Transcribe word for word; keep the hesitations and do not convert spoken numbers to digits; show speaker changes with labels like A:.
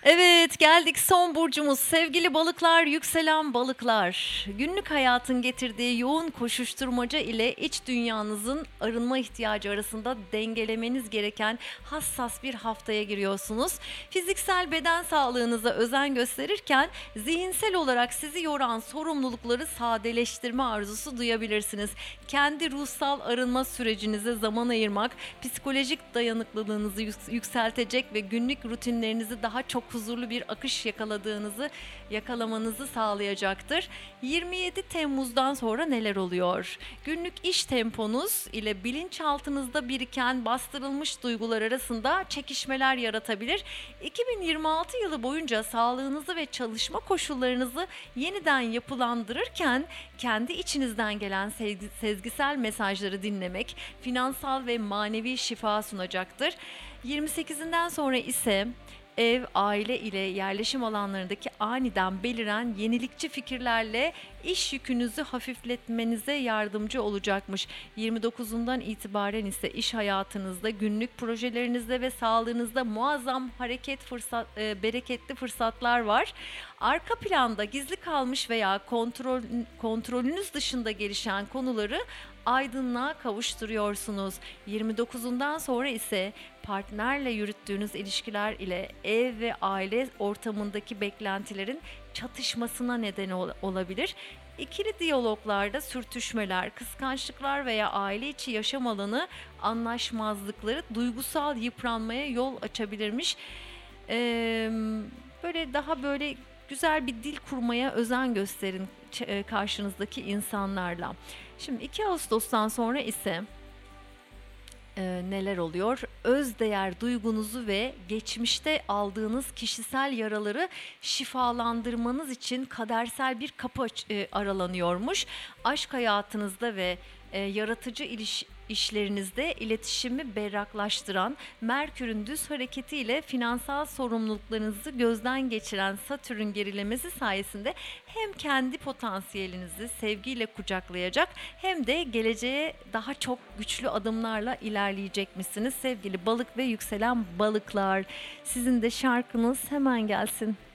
A: Evet, geldik son burcumuz. Sevgili balıklar, yükselen balıklar. Günlük hayatın getirdiği yoğun koşuşturmaca ile iç dünyanızın arınma ihtiyacı arasında dengelemeniz gereken hassas bir haftaya giriyorsunuz. Fiziksel beden sağlığınıza özen gösterirken zihinsel olarak sizi yoran sorumlulukları sadeleştirme arzusu duyabilirsiniz. Kendi ruhsal arınma sürecinize zaman ayırmak, psikolojik dayanıklılığınızı yük- yükseltecek ve günlük rutinlerinizi daha çok huzurlu bir akış yakaladığınızı yakalamanızı sağlayacaktır. yirmi yedi Temmuz'dan sonra neler oluyor? Günlük iş temponuz ile bilinçaltınızda biriken bastırılmış duygular arasında çekişmeler yaratabilir. iki bin yirmi altı yılı boyunca sağlığınızı ve çalışma koşullarınızı yeniden yapılandırırken kendi içinizden gelen sezgi- sezgisel mesajları dinlemek finansal ve manevi şifa sunacaktır. yirmi sekizinden sonra ise ev, aile ile yerleşim alanlarındaki aniden beliren yenilikçi fikirlerle iş yükünüzü hafifletmenize yardımcı olacakmış. yirmi dokuzundan itibaren ise iş hayatınızda, günlük projelerinizde ve sağlığınızda muazzam hareket fırsat, e, bereketli fırsatlar var. Arka planda gizli kalmış veya kontrol, kontrolünüz dışında gelişen konuları aydınlığa kavuşturuyorsunuz. yirmi dokuzundan sonra ise partnerle yürüttüğünüz ilişkiler ile ev ve aile ortamındaki beklentilerin çatışmasına neden ol- olabilir. İkili diyaloglarda sürtüşmeler, kıskançlıklar veya aile içi yaşam alanı anlaşmazlıkları duygusal yıpranmaya yol açabilirmiş. Ee, Böyle daha böyle güzel bir dil kurmaya özen gösterin ç- e, karşınızdaki insanlarla. Şimdi iki Ağustos'tan sonra ise e, neler oluyor? Özdeğer duygunuzu ve geçmişte aldığınız kişisel yaraları şifalandırmanız için kadersel bir kapı aç- e, aralanıyormuş. Aşk hayatınızda ve e, yaratıcı iliş- işlerinizde iletişimi berraklaştıran Merkür'ün düz hareketiyle finansal sorumluluklarınızı gözden geçiren Satürn gerilemesi sayesinde hem kendi potansiyelinizi sevgiyle kucaklayacak hem de geleceğe daha çok güçlü adımlarla ilerleyecekmişsiniz sevgili balık ve yükselen balıklar. Sizin de şarkınız hemen gelsin.